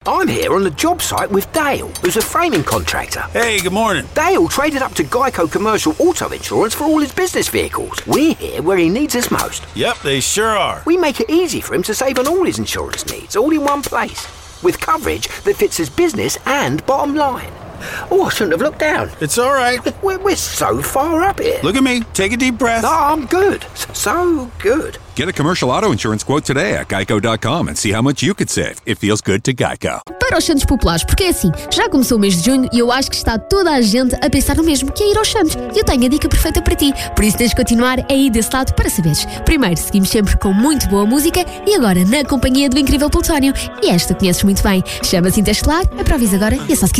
I'm here on the job site with Dale, who's a framing contractor. Hey, good morning. Dale traded up to Geico Commercial Auto Insurance for all his business vehicles. We're here where he needs us most. Yep, they sure are. We make it easy for him to save on all his insurance needs, all in one place, with coverage that fits his business and bottom line. Oh, I shouldn't have looked down. It's all right. We're so far up here. Look at me. Take a deep breath. No, I'm good. So good. Get a commercial auto insurance quote today at geico.com and see how much you could save. It feels good to Geico. Para os Santos Populares, porque é assim, já começou o mês de junho e eu acho que está toda a gente a pensar no mesmo, que é ir aos Santos. E eu tenho a dica perfeita para ti, por isso tens de continuar a ir desse lado para saberes. Primeiro, seguimos sempre com muito boa música e agora na companhia do incrível Plutónio. E esta conheces muito bem. Chama-se Interestelar, aprovis agora e é só se quiser.